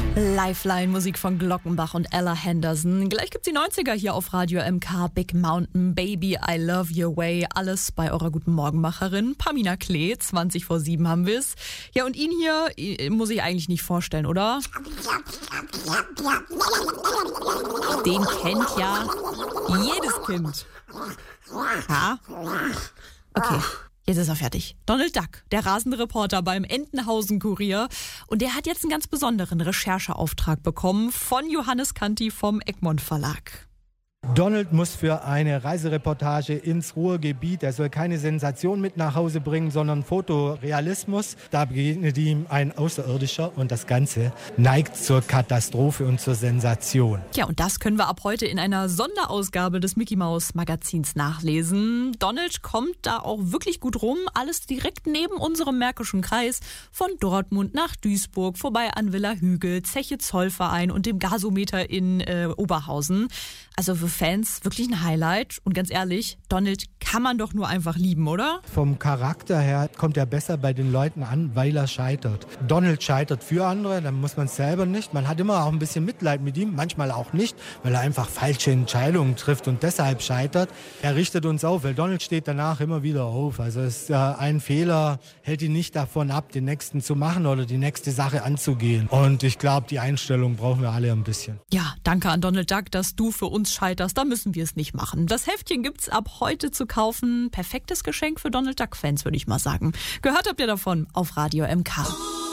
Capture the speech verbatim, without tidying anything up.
Lifeline, Musik von Glockenbach und Ella Henderson. Gleich gibt's die neunziger hier auf Radio M K. Big Mountain, Baby, I Love Your Way. Alles bei eurer guten Morgenmacherin Pamina Klee. zwanzig vor sieben haben wir's. Ja, und ihn hier muss ich eigentlich nicht vorstellen, oder? Den kennt ja jedes Kind. Ja? Okay. Jetzt ist er fertig. Donald Duck, der rasende Reporter beim Entenhausen-Kurier. Und der hat jetzt einen ganz besonderen Rechercheauftrag bekommen von Johannes Kanti vom Egmont Verlag. Donald muss für eine Reisereportage ins Ruhrgebiet, er soll keine Sensation mit nach Hause bringen, sondern Fotorealismus. Da begegnet ihm ein Außerirdischer und das Ganze neigt zur Katastrophe und zur Sensation. Ja, und das können wir ab heute in einer Sonderausgabe des Mickey Mouse Magazins nachlesen. Donald kommt da auch wirklich gut rum, alles direkt neben unserem Märkischen Kreis, von Dortmund nach Duisburg, vorbei an Villa Hügel, Zeche Zollverein und dem Gasometer in äh, Oberhausen. Also für Fans wirklich ein Highlight. Und ganz ehrlich, Donald kann man doch nur einfach lieben, oder? Vom Charakter her kommt er besser bei den Leuten an, weil er scheitert. Donald scheitert für andere, dann muss man es selber nicht. Man hat immer auch ein bisschen Mitleid mit ihm, manchmal auch nicht, weil er einfach falsche Entscheidungen trifft und deshalb scheitert. Er richtet uns auf, weil Donald steht danach immer wieder auf. Also es ist, äh, ein Fehler hält ihn nicht davon ab, den nächsten zu machen oder die nächste Sache anzugehen. Und ich glaube, die Einstellung brauchen wir alle ein bisschen. Ja, danke an Donald Duck, dass du für uns scheiterst. Da müssen wir es nicht machen. Das Heftchen gibt's ab heute zu kaufen. Perfektes Geschenk für Donald Duck-Fans, würde ich mal sagen. Gehört habt ihr davon auf Radio M K.